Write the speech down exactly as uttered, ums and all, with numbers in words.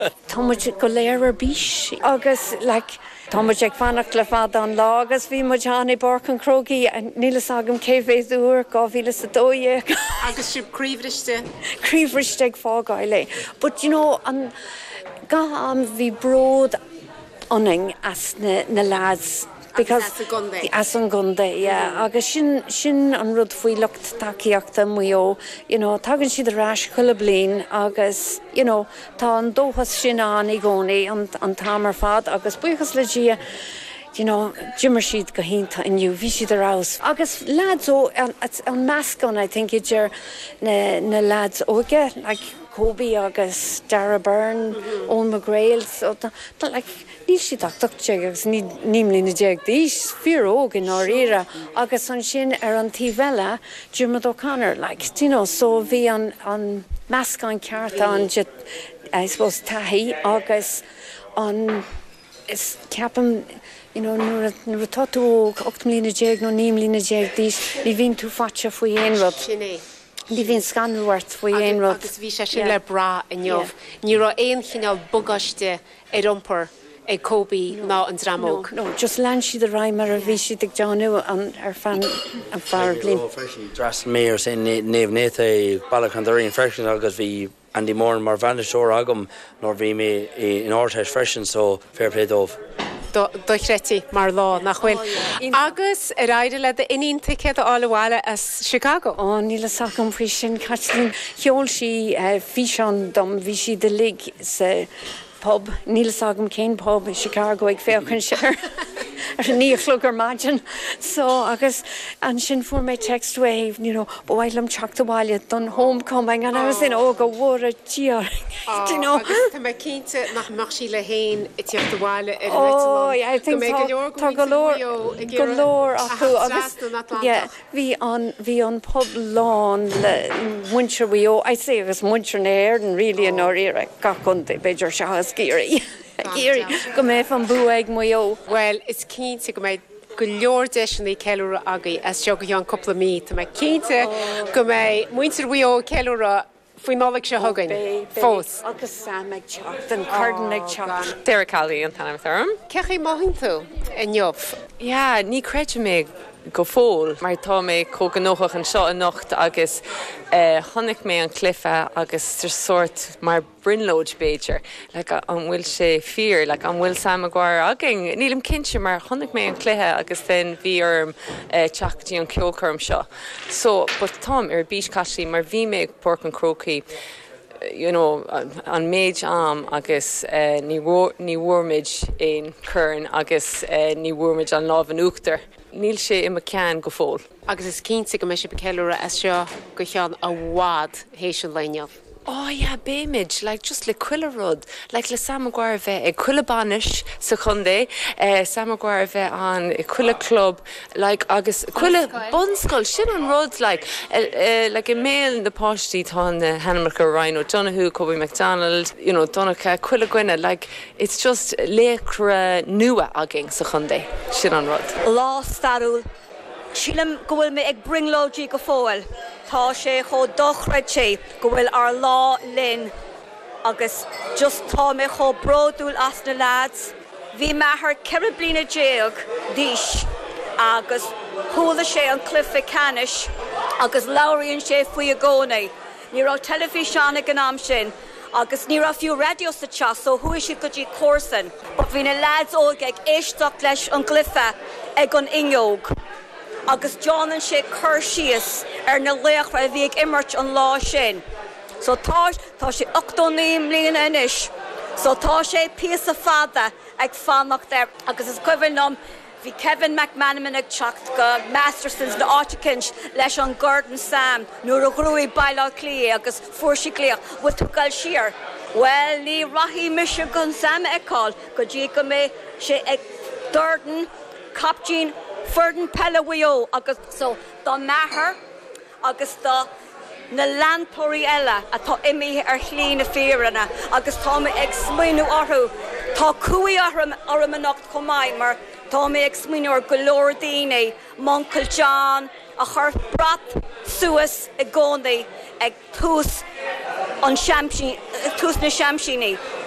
Támuid go léir ar bís agus like támuid ag fannacht le fad an lá agus bhí muid anna Borcan Crogi a nílas agam céhhéh úr gá bhílas a dóide. Agus sib críomhriste? Críomhriste ag fágáile. But you know, an ga am bhí bród anning as na, na lads. Because as a Gunday. As an Gunday, yeah. Mm. Agus sin sin an rud faoi lucht takeíachta muo, you know, tagann siad a rás chuile bliain agus, you know, tá an dóchas sin an i gcónaí an, an tamar fad agus buchas le dia, you know, Jimmer siad go hínta inniu, bhí siad arás. Agus lads ó, an, an mascon, I think, idir na, na lads óige, like Kobe agus Dara Byrne, mm-hmm. Owen McGrail, so that, that like, níl si dachtachte agus nímlí na déag dís, fíor óg in áíra, agus an sin ar an tíhela, Diarmuid O'Connor, like, you know, so bhí an, an mascán cearta an jit, I suppose, tahi, agus an, is ceapam, you know, nuair a tatú óg, ocht mlí na déag, nó nímlí na déag dís, ní bhín tú fatse faoi éonrad. Sinné. Ní bhín scanúhairt faoi éonrad. Agus bhí sé sin le bra in jobh. Ní ra éon chinál bugaiste ar iompar ag Kobe ná an dramóg. No, no, just lean siad a raimar a bhí siad ag Johnú an ar fan an far blin. Dras mé ar sin néamh néta Ballachandarín freisin agus bhí Andy Moore mar bhaine seoir agam nóir bhí mé in áirtheis freisin, so fair play dómh. Dochretí mar lá nach bhfuil. Agus ar aire le de iníon ticket a ála as Chicago. Ó, níla sacam faoi sin Catlín cheol si bhí seán dom bhí si de lig sa pub, níla sagam cén pub in Chicago ag féchann seir ar a níochlug margin. So agus an sin for my text wave, you know, but while I'm chucked a while done homecoming and I was in oh go war a cheer. You know. Agus tá me cínte nach mar sí le hain i tíocht a bhile ar Oh, yeah, I think so. Tá galore galore acu agus yeah, bhí an bhí an pub lán le winter we oh I say agus winter nair and really an áíra gacunta beidir se has géirí. Géirí go mé fan buaig mo. Well, it's cínte go mé go leor deisinaí ceúra agaí as seo go an coppla mí tá me cínte go mé muintir bhío ceúra faoi nálaigh se thugain fós. Agus Sam ag teacht an cardan ag teacht. Deireadh Cally an tanam thum. Cechaí maithinn tú in jobh? Ja, ní creide mé go fóil, mar tá mé cóganóach an seo a nocht agus chonig mé an clifa agus tar sort mar brinlóid béidir, like an bhfuil sé fear, like an bhfuil Sam Maguire agin, nílim cinse mar chonig mé an cluthe agus then bhí arm teachtaí an ceolcurm seo. So, but Tom ar bís caslí mar bhí mé Borcan Crogi, you know, an méid am agus uh, ní bhuairmid in Curran agus uh, ní bhuairmid an láb an uachtar. Níl sé im a cean go fóil. Agus is cínta go mé sé beceúra as seo go chean a bhád hééis an leinneamh. Oh yeah, béimid, like just le cuile rud, like le Sam Maguire bheith ag cuile banis sa chundé, uh, Sam Maguire bheith an cuile club, like agus cuile bunscoil, sin an rud, like uh, uh, like a mail na páistí tá na Hannah Ryan O'Donoghue, Kobe McDonald, you know, Donacha, cuile gwine, like it's just lécra nua agin sa chundé, sin an rud. Lá starúil, sílim go bhfuil me ag bringlóidí go fóil. Tá sé cho dochreid sé go bhfuil ar lá linn agus just tá me cho bródúil as na lads. Bhí methar ceithre bliana déag díis agus thula sé an clifa canis agus labhraíonn sé faoi a gcónaí. Ní rá telefíseánna gan am sin agus ní rá fiú radio sa teas, so thuaidh siad go dtí córsan. But bhí na lads óg ag éisteach leis an clifa ag an ingeóg. Agus John and sé chur síos ar na léachra a bhí ag immert an lá sin. So tá tá sé ochtónaí mbliana inis. So tá sé píos a fada ag fannach there. Agus is cuimhin nom bhí Kevin McManaman ag teacht go Mastersons na áiticins leis an Gordon Sam nuair a ghrúí bailá clí agus fuairsaí clíoch bhfuil tugáil siar. Well, ní rathí mise gon Sam eáil go dtí go mé sé ag Durden, Capjean, Ferdin Pelawio agus so dá methar agus dá na landtóirí eile atá imí ar chlí na fíranna agus tá mé ag smaoinú orthú. Tá cuaí orm ar an nacht chomáid mar tá mé ag smaoinú ar go leor daoine, Moncal John, a chur brat suas i gcónaí ag tús an seamsí tús na seamsíní.